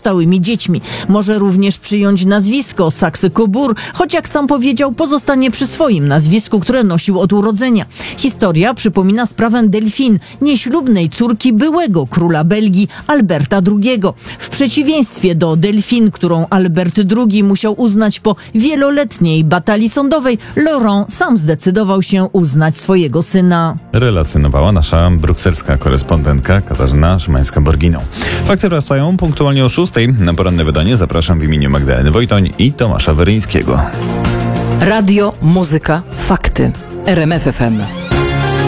pozostałymi dziećmi. Może również przyjąć nazwisko Saxe-Cobourg, choć jak sam powiedział, pozostanie przy swoim nazwisku, które nosił od urodzenia. Historia przypomina sprawę Delphine, nieślubnej córki byłego króla Belgii, Alberta II. W przeciwieństwie do Delphine, którą Albert II musiał uznać po wieloletniej batalii sądowej, Laurent sam zdecydował się uznać swojego syna. Relacjonowała nasza brukselska korespondentka Katarzyna Szymańska-Borginą. Fakty wracają punktualnie o 6:00. Na poranne wydanie zapraszam w imieniu Magdaleny Wojtoń i Tomasza Weryńskiego. Radio, muzyka, fakty. RMF FM.